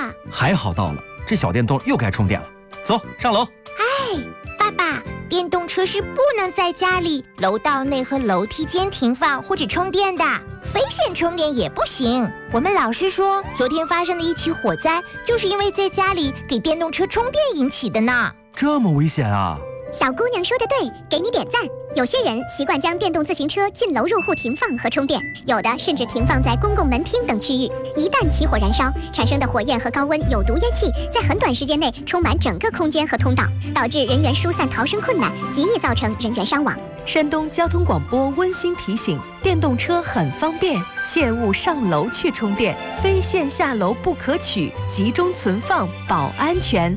还好到了，这小电动又该充电了。走，上楼。 爸爸，电动车是不能在家里、楼道内和楼梯间停放或者充电的，非线充电也不行。我们老师说，昨天发生的一起火灾，就是因为在家里给电动车充电引起的呢。 这么危险啊！ 小姑娘说的对，给你点赞。有些人习惯将电动自行车进楼入户停放和充电，有的甚至停放在公共门厅等区域。一旦起火燃烧，产生的火焰和高温有毒烟气在很短时间内充满整个空间和通道，导致人员疏散逃生困难，极易造成人员伤亡。 山东交通广播温馨提醒：电动车很方便，切勿上楼去充电，非线下楼不可取，集中存放保安全。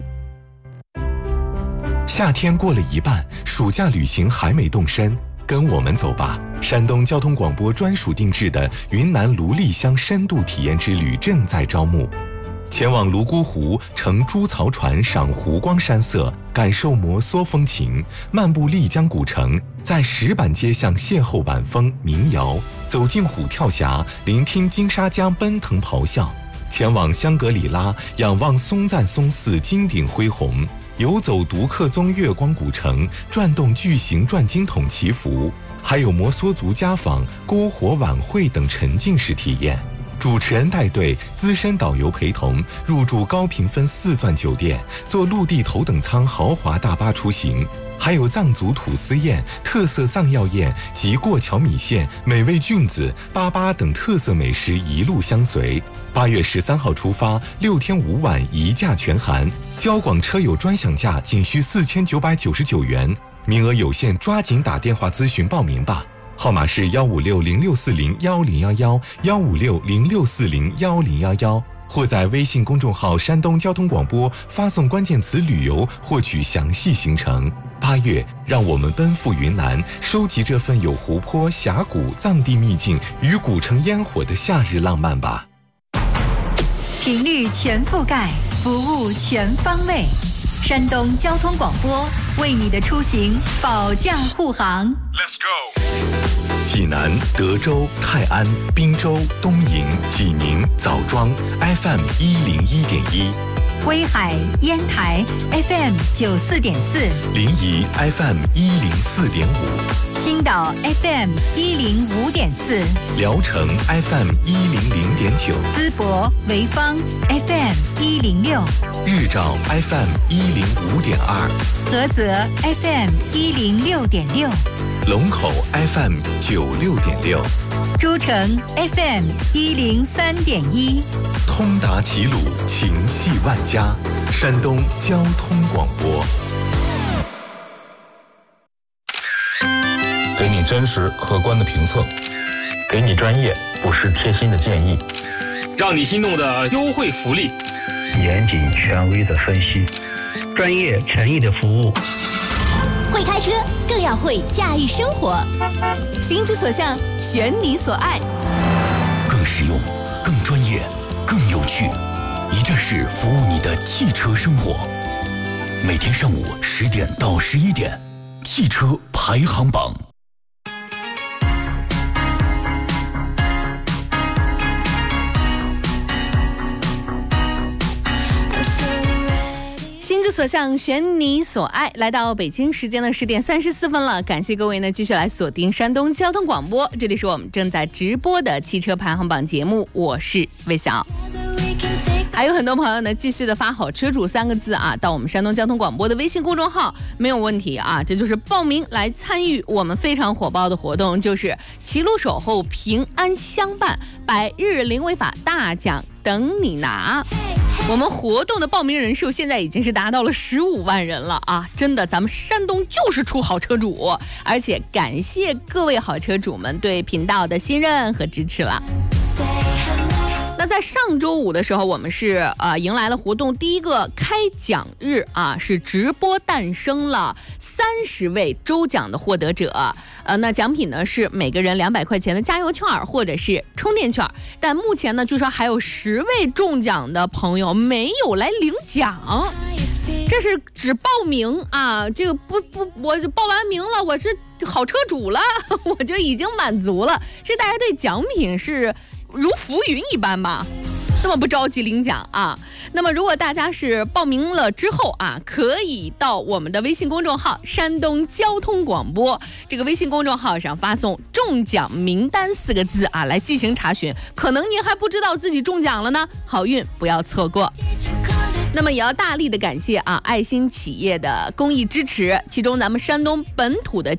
夏天过了一半，暑假旅行还没动身，跟我们走吧！山东交通广播专属定制的云南芦砺乡深度体验之旅正在招募，前往泸沽湖，乘猪槽船赏湖光山色，感受摩梭风情，漫步丽江古城，在石板街巷邂逅晚风民谣，走进虎跳峡，聆听金沙江奔腾咆哮，前往香格里拉，仰望松赞松寺金顶恢宏，游走独克宗月光古城，转动巨型转经筒祈福，还有摩梭族家访、篝火晚会等沉浸式体验。主持人带队，资深导游陪同，入住高评分4钻酒店，坐陆地头等舱豪华大巴出行，还有藏族土司宴、特色藏药宴及过桥米线、美味菌子、粑等特色美食一路相随。8月13号出发，6天5晚一价全含，交广车友专享价仅需4999元，名额有限，抓紧打电话咨询报名吧。号码是15606401011，15606401011，或在微信公众号山东交通广播发送关键词旅游获取详细行程。8月，让我们奔赴云南，收集这份有湖泊、峡谷、藏地秘境与古城烟火的夏日浪漫吧。 频率全覆盖，服务全方位。山东交通广播为你的出行保驾护航。Let's go。 济南、德州、泰安、滨州、东营、济宁、枣庄 FM 101.1， 威海、烟台 FM 94.4， 临沂 FM 104.5， 青岛 FM 105.4， 聊城 FM 100.9， 淄博、潍坊 FM 106， 日照 FM 105.2， 菏泽 FM 106.6， 龙口 FM 96.6， 诸城 FM 103.1， 通达齐鲁，情系万家。山东交通广播， 给你真实客观的评测， 给你专业不失贴心的建议， 让你心动的优惠福利， 严谨权威的分析，专业诚意的服务。 会开车更要会驾驭生活，心之所向，选你所爱， 更实用、更专业、更有趣，一站式服务你的汽车生活。每天上午10点到11点，汽车排行榜。 心之所向，选你所爱。来到北京时间的10点34分了，感谢各位呢继续来锁定山东交通广播，这里是我们正在直播的汽车排行榜节目，我是魏晓。还有很多朋友呢继续的发好车主3个字啊到我们山东交通广播的微信公众号，没有问题啊，这就是报名来参与我们非常火爆的活动，就是齐鲁守候平安相伴，100日零违法大奖等你拿。我们活动的报名人数现在已经是达到了15万人了啊！真的，咱们山东就是出好车主，而且感谢各位好车主们对频道的信任和支持了。那在上周五的时候，我们是迎来了活动第一个开奖日啊，是直播诞生了30位周奖的获得者。那奖品呢是每个人200块钱的加油券或者是充电券，但目前呢据说还有10位中奖的朋友没有来领奖，这是只报名啊，这个不，我报完名了，我是好车主了，我就已经满足了，是大家对奖品是如浮云一般吧。 这么不着急领奖啊？那么如果大家是报名了之后啊，可以到我们的微信公众号山东交通广播这个微信公众号上发送中奖名单4个字啊，来进行查询。可能您还不知道自己中奖了呢，好运不要错过。那么也要大力的感谢啊爱心企业的公益支持，其中咱们山东本土的